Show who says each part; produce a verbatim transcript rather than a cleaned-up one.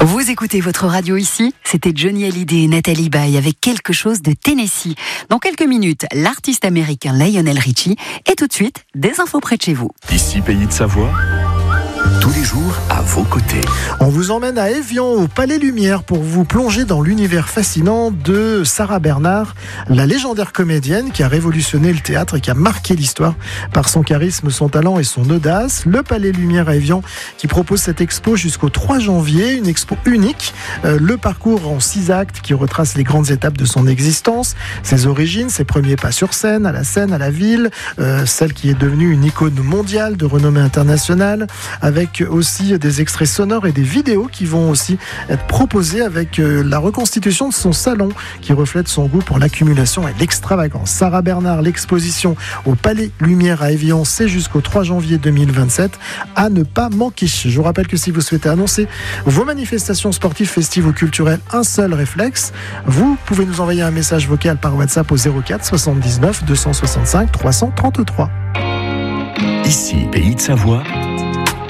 Speaker 1: Vous écoutez votre radio ici, c'était Johnny Hallyday et Nathalie Baye avec quelque chose de Tennessee. Dans quelques minutes, l'artiste américain Lionel Richie et tout de suite, des infos près de chez vous.
Speaker 2: Ici, Pays de Savoie, tous les jours à vos côtés.
Speaker 3: On vous emmène à Évian, au Palais Lumière, pour vous plonger dans l'univers fascinant de Sarah Bernard, la légendaire comédienne qui a révolutionné le théâtre et qui a marqué l'histoire par son charisme, son talent et son audace. Le Palais Lumière à Évian qui propose cette expo jusqu'au trois janvier, une expo unique. Euh, le parcours en six actes qui retrace les grandes étapes de son existence, ses origines, ses premiers pas sur scène, à la scène, à la ville, euh, celle qui est devenue une icône mondiale de renommée internationale, avec aussi des extraits sonores et des vidéos qui vont aussi être proposés avec la reconstitution de son salon qui reflète son goût pour l'accumulation et l'extravagance. Sarah Bernard, l'exposition au Palais Lumière à Évian, c'est jusqu'au trois janvier deux mille vingt-sept, à ne pas manquer. Je vous rappelle que si vous souhaitez annoncer vos manifestations sportives, festives ou culturelles, un seul réflexe, vous pouvez nous envoyer un message vocal par WhatsApp au zéro quatre soixante-dix-neuf deux cent soixante-cinq trois cent trente-trois.
Speaker 2: Ici, Pays de Savoie,